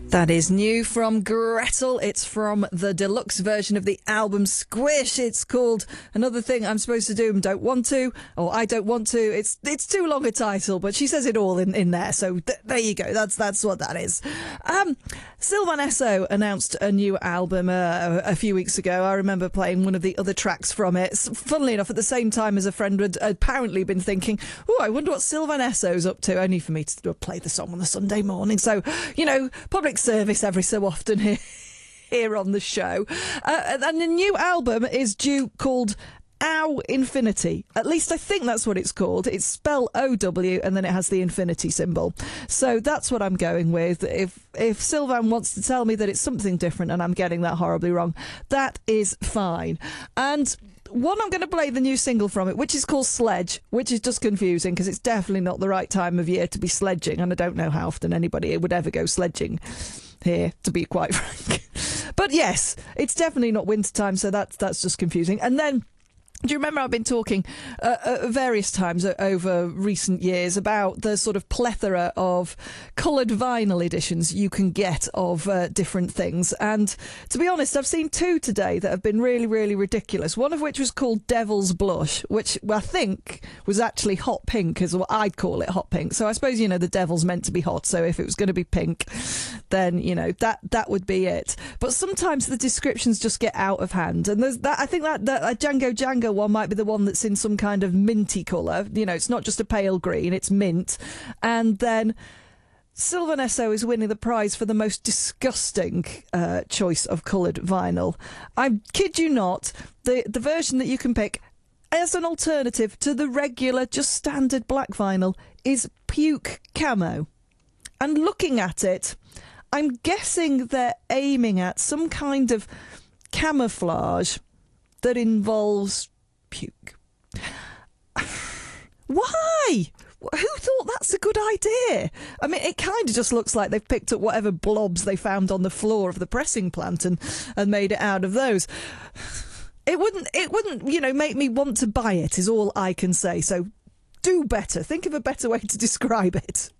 That is new from Gretel. It's from the deluxe version of the album Squish. It's called Another Thing I'm Supposed to Do and Don't Want to, or I Don't Want to. It's too long a title, but she says it all in there. So there you go. That's what that is. Sylvan Esso announced a new album a few weeks ago. I remember playing one of the other tracks from it. Funnily enough, at the same time as a friend had apparently been thinking, oh, I wonder what Sylvan Esso's up to, only for me to play the song on the Sunday morning. So, public service every so often here on the show. And the new album is due, called Ow Infinity. At least I think that's what it's called. It's spelled OW and then it has the infinity symbol. So that's what I'm going with. If Sylvan wants to tell me that it's something different and I'm getting that horribly wrong, that is fine. And one, I'm going to play the new single from it, which is called Sledge, which is just confusing because it's definitely not the right time of year to be sledging, and I don't know how often anybody would ever go sledging here, to be quite frank. But yes, it's definitely not winter time, so that's just confusing. And then, do you remember I've been talking various times over recent years about the sort of plethora of coloured vinyl editions you can get of different things? And to be honest, I've seen two today that have been really, really ridiculous. One of which was called Devil's Blush, which I think was actually hot pink, is what I'd call it, hot pink. So I suppose, the devil's meant to be hot, so if it was going to be pink, then, that would be it. But sometimes the descriptions just get out of hand. And there's that. I think that Django Django one might be the one that's in some kind of minty colour. It's not just a pale green, it's mint. And then Sylvan Esso is winning the prize for the most disgusting choice of coloured vinyl. I kid you not, the version that you can pick as an alternative to the regular, just standard black vinyl is puke camo. And looking at it, I'm guessing they're aiming at some kind of camouflage that involves puke. Why? Who thought that's a good idea? I mean, it kind of just looks like they've picked up whatever blobs they found on the floor of the pressing plant and made it out of those. It wouldn't, make me want to buy it, is all I can say. So do better. Think of a better way to describe it.